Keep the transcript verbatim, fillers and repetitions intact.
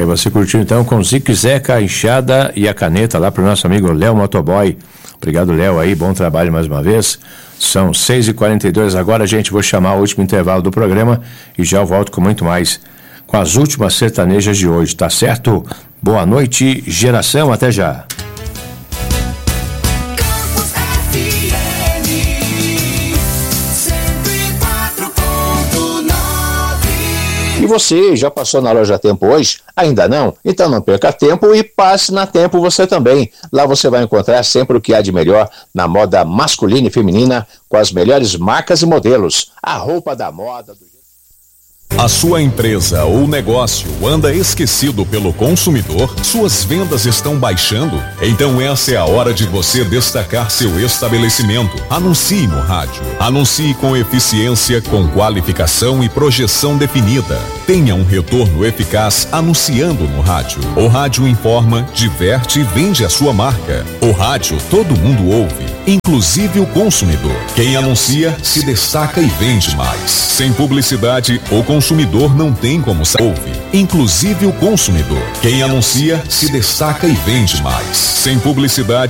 Aí você curtiu então com Zique Zeca, a enxada e a caneta lá pro nosso amigo Léo Motoboy. Obrigado, Léo, aí, bom trabalho mais uma vez. São seis e quarenta e dois agora, gente, vou chamar o último intervalo do programa e já volto com muito mais, com as últimas sertanejas de hoje, tá certo? Boa noite, geração, até já. E você já passou na Loja Tempo hoje? Ainda não? Então não perca tempo e passe na Tempo você também. Lá você vai encontrar sempre o que há de melhor na moda masculina e feminina, com as melhores marcas e modelos. A roupa da moda do... A sua empresa ou negócio anda esquecido pelo consumidor? Suas vendas estão baixando? Então essa é a hora de você destacar seu estabelecimento. Anuncie no rádio. Anuncie com eficiência, com qualificação e projeção definida. Tenha um retorno eficaz anunciando no rádio. O rádio informa, diverte e vende a sua marca. O rádio todo mundo ouve, inclusive o consumidor. Quem anuncia se destaca e vende mais. Sem publicidade, o consumidor não tem como saber. Ouve, inclusive o consumidor. Quem anuncia se destaca e vende mais. Sem publicidade,